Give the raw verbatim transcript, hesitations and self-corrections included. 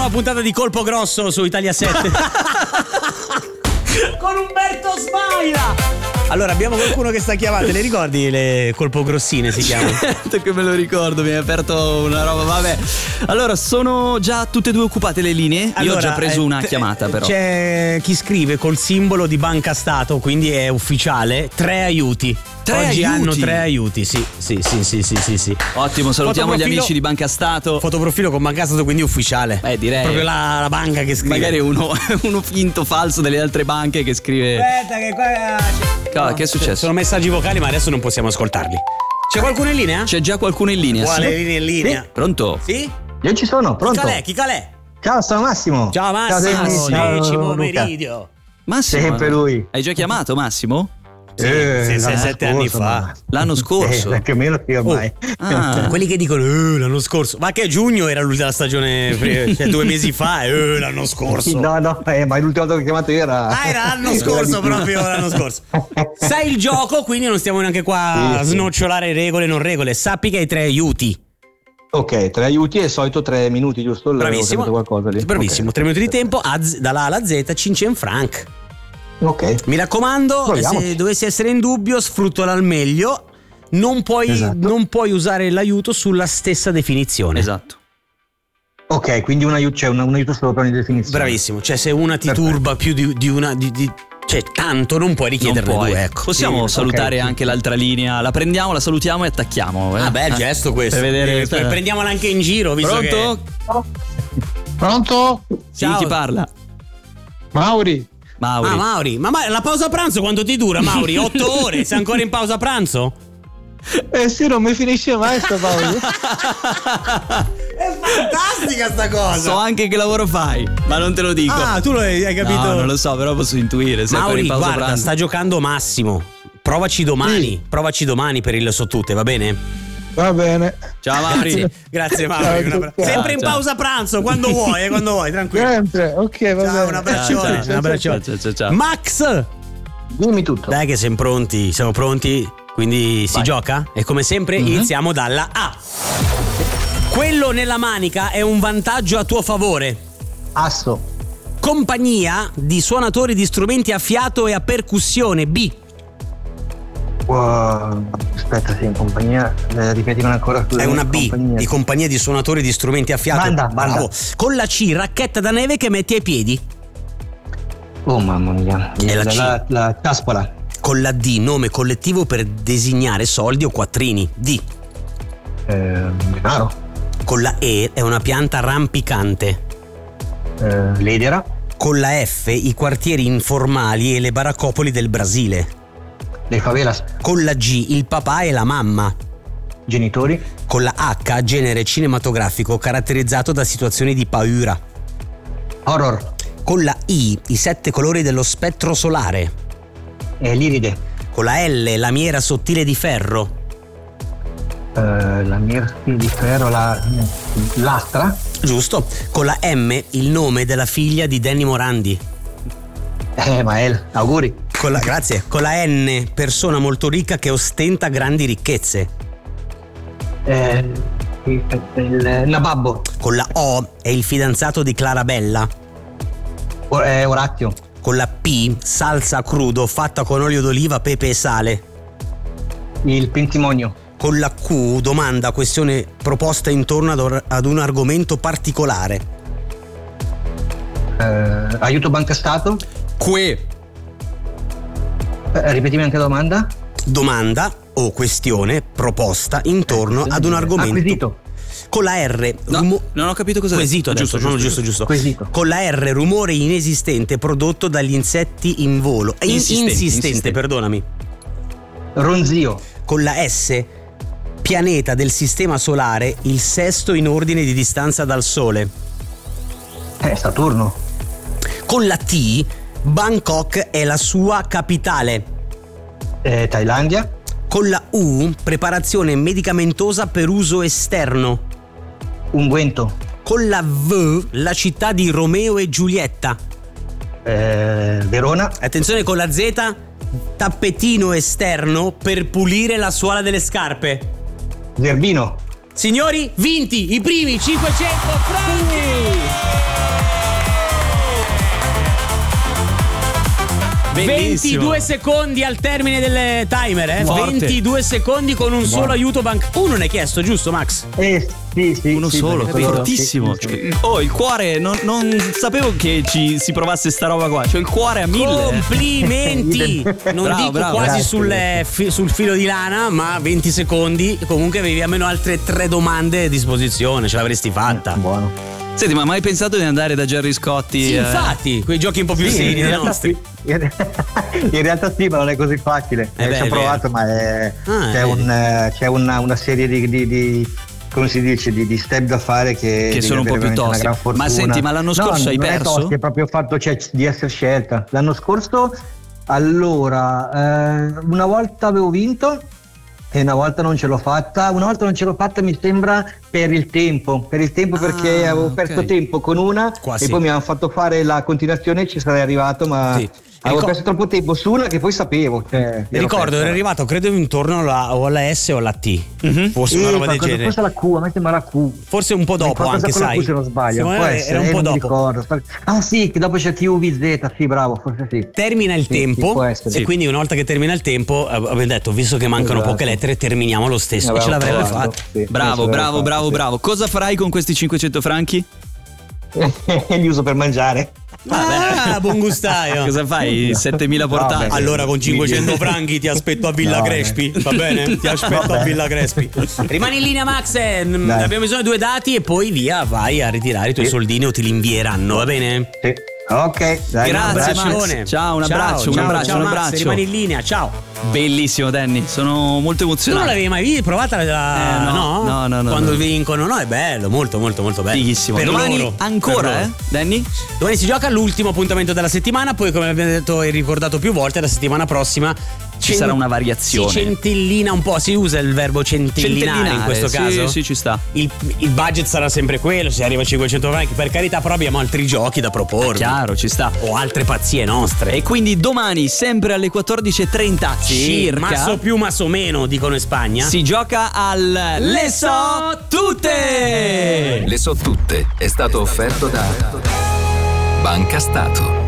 nuova puntata di Colpo Grosso su Italia sette. Con Umberto Smaila. Allora, abbiamo qualcuno che sta chiamando. Te le ricordi le Colpo Grossine si chiamano? Certo che me lo ricordo, mi hai aperto una roba, vabbè. Allora, sono già tutte e due occupate le linee? Allora, io ho già preso eh, una t- chiamata però. C'è chi scrive col simbolo di Banca Stato, quindi è ufficiale, tre aiuti. Tre Oggi aiuti? hanno tre aiuti, sì, sì, sì, sì, sì, sì, sì. Ottimo, salutiamo gli amici di Banca Stato. Fotoprofilo con Banca Stato, quindi ufficiale. Eh, direi. Proprio la, la banca che scrive. Magari uno, uno finto falso delle altre banche che scrive. Aspetta che qua... No, che è successo? Sono messaggi vocali, ma adesso non possiamo ascoltarli. C'è qualcuno in linea? C'è già qualcuno in linea. Quale sì? linea in linea? Sì? Pronto? Sì? Io ci sono, pronto? Chi calè? Chi calè? Ciao, sono Massimo. Ciao Massimo, Ciao, Dennis. decimo Ciao, Luca. meridio. Massimo. Sempre lui. Hai già chiamato Massimo? Sì, Eh, sì, sei l'anno sette anni scorso, fa. ma- L'anno scorso. Eh, più o meno sì, ormai. Ah. Quelli che dicono eh, l'anno scorso, ma che giugno era l'ultima stagione, cioè due mesi fa, eh, l'anno scorso. No, no, eh, ma l'ultima volta che ho chiamato io era. Ah, era l'anno scorso, proprio l'anno scorso. Sai il gioco, quindi non stiamo neanche qua a Sì, sì. snocciolare regole, non regole. Sappi che hai tre aiuti. Ok, tre aiuti e il solito tre minuti, giusto? Bravissimo. Ho capito qualcosa lì. Bravissimo, Ok. tre minuti di tempo, a Z- dalla A alla Z, Cincen Frank. Ok. Mi raccomando, Proviamo. se dovessi essere in dubbio, sfruttala al meglio. Non puoi, Esatto. non puoi usare l'aiuto sulla stessa definizione. Esatto. Ok, quindi un aiuto, c'è un, un aiuto solo per ogni definizione. Bravissimo, cioè se una ti Perfetto. turba più di, di una di, di- cioè tanto non puoi Non richiederne puoi. due, ecco. Possiamo Sì, salutare ok. anche l'altra linea. La prendiamo, la salutiamo e attacchiamo. eh? Ah beh, il Eh? gesto questo. Per vedere. Eh, prendiamola anche in giro, visto Pronto? Pronto? Sì, Ciao. chi parla? Mauri? che Mauri. Ah, Mauri, ma, ma la pausa pranzo quanto ti dura, Mauri? Otto ore? Sei ancora in pausa pranzo? Eh sì, non mi finisce mai sta pausa. È fantastica sta cosa. So anche che lavoro fai, ma non te lo dico. Ah, tu lo hai, hai capito? No, non lo so, però posso intuire. Sei ancora Mauri, in pausa guarda, pranzo. sta giocando Massimo. Provaci domani, provaci domani per il so tutte, va bene? Va bene. Ciao Mauri. Grazie, grazie Mauri. Ciao, un abbra- ciao. Sempre in Ciao. pausa pranzo, quando vuoi, eh, quando vuoi, tranquillo. Sempre, ok, va Ciao, bene. un abbraccione, Ciao, un abbraccione. ciao, ciao, ciao. Max, Dimmi tutto. dai che siamo pronti, siamo pronti, quindi si Vai. gioca? E come sempre iniziamo dalla A. Quello nella manica è un vantaggio a tuo favore. Asso. Compagnia di suonatori di strumenti a fiato e a percussione. B. Wow. Aspetta, sì, in compagnia. Eh, ripetimelo ancora. È una B Compagnia. di compagnia di suonatori di strumenti a fiato. Banda, banda. Bravo. Con la C, racchetta da neve che metti ai piedi. Oh mamma mia. È la C. La, la caspola. Con la D, nome collettivo per designare soldi o quattrini. D. Eh, denaro. Con la E è una pianta rampicante. Eh, ledera. Con la F i quartieri informali e le baraccopoli del Brasile. Le favelas. Con la G il papà e la mamma. Genitori. Con la H genere cinematografico caratterizzato da situazioni di paura. Horror. Con la I i sette colori dello spettro solare. Eh, liride. Con la L lamiera sottile di ferro. Eh, la Mirti di ferro. La, l'astra. Giusto. Con la M il nome della figlia di Danny Morandi. Eh, Mael. Auguri. Con la, grazie. Con la N persona molto ricca che ostenta grandi ricchezze. Eh, il, il Nababbo. Con la O è il fidanzato di Clarabella. O- eh, Orazio. Con la P salsa a crudo fatta con olio d'oliva, pepe e sale. Il Pintimonio. Con la Q domanda, questione proposta intorno ad, or- ad un argomento particolare. Eh, aiuto Banca Stato. Que. Eh, ripetimi anche la domanda. Domanda o questione proposta intorno ad un argomento. Acquisito. Con la R No, rumo- non ho capito cosa. quesito adesso, Giusto, no, giusto, giusto, giusto. Quesito. Con la R rumore inesistente prodotto dagli insetti in volo. Eh, in- Insistente, insistente, insistente. perdonami. Ronzio. Con la S pianeta del sistema solare, il sesto in ordine di distanza dal Sole. Eh, Saturno. Con la T Bangkok è la sua capitale. Eh, Thailandia. Con la U preparazione medicamentosa per uso esterno. Unguento. Con la V la città di Romeo e Giulietta. Eh, Verona. Attenzione, con la Z tappetino esterno per pulire la suola delle scarpe. Zerbino. Signori, vinti i primi cinquecento franchi! ventidue secondi al termine del timer, eh? Forte. ventidue secondi con un solo aiuto bank. Uno ne hai chiesto, giusto, Max? Eh, sì, sì. Uno sì, solo, perché- fortissimo. sì, sì, sì. Oh, il cuore, non, non sapevo che ci si provasse sta roba qua. Cioè, il cuore a mille. Complimenti! Non Bravo, dico bravo. quasi Grazie. sul, eh, fi- sul filo di lana, ma venti secondi. Comunque avevi almeno altre tre domande a disposizione, ce l'avresti fatta. Buono. Senti, ma mai pensato di andare da Gerry Scotti? Sì, eh? infatti, quei giochi un po' più Sì, seri in dei realtà nostri. sì. In in realtà sì, ma non è così facile. Eh Eh, beh, ci ho è provato, ma è- Ah, c'è, vedi. un, eh, c'è una, una serie di, di- di- come si dice, di, di step da fare che, devi sono un po' avere più veramente una tosti. gran Ma fortuna. senti, ma l'anno scorso No, hai non è perso? tosti, è proprio il fatto, cioè, di essere scelta. L'anno scorso, allora, eh, una volta avevo vinto e una volta non ce l'ho fatta. Una volta non ce l'ho fatta, mi sembra, per il tempo. Per il tempo, Ah, perché avevo ok. perso tempo con una Qua e sì. poi mi hanno fatto fare la continuazione e ci sarei arrivato, ma Sì. avevo Ricor- perso troppo tempo su una che poi sapevo. Cioè, ero Ricordo, perso. ero arrivato credo intorno alla, o alla S o alla T. Mhm. Forse Sì, una roba del qualcosa- genere. forse la Q, a me sembra la Q. Forse un po' dopo Qualcosa anche, con la sai. Q, se non sbaglio. Secondo Può me essere, era un eh, po' non mi dopo. ricordo. Ah sì, che dopo c'è T U V Z, sì, bravo, forse sì. Termina il Sì, sì, tempo può essere. e quindi una volta che termina il tempo eh, abbiamo detto, visto che mancano Esatto. poche lettere, terminiamo lo stesso. E Avevo ce l'avrebbe provato, fatta. sì, Bravo, ce l'avevo bravo, fatto, bravo, sì. bravo. Cosa farai con questi cinquecento franchi? Li uso per mangiare. Ah, buon gustaio. Cosa fai? settemila No, portate? beh, Allora con cinquecento franchi ti aspetto a Villa No, Crespi, va bene? Ti aspetto a Vabbè. Villa Crespi. Rimani in linea, Max, eh, n- Dai. abbiamo bisogno di due dati e poi via, vai a ritirare i tuoi Sì. soldini o ti li invieranno, va bene? Sì. Ok, dai, Grazie, un abbraccio. Max. Ciao, un abbraccio, ciao, un ciao, abbraccio, ciao, un Max, abbraccio. rimani in linea, ciao. Bellissimo, Danny. Sono molto Tu non emozionato. l'avevi mai vista, provata la, Eh, no, no, no, no, Quando no. vincono, no, è bello, molto molto molto bello. Fighissimo. Per Domani loro, per ancora, loro. eh, Danny? Domani si gioca l'ultimo appuntamento della settimana, poi come abbiamo detto e ricordato più volte, la settimana prossima Ci sarà una variazione. Si centellina un po', si usa il verbo centellinare in questo sì, caso. Sì, ci sta. Il, il budget sarà sempre quello, se arriva a cinquecento franchi, per carità, però abbiamo altri giochi da proporre. Chiaro, ci sta. O altre pazzie nostre. E quindi domani, sempre alle quattordici e trenta Sì, circa, masso più, masso meno, dicono in Spagna. si gioca al Le so tutte! Le so tutte è stato offerto da Banca Stato.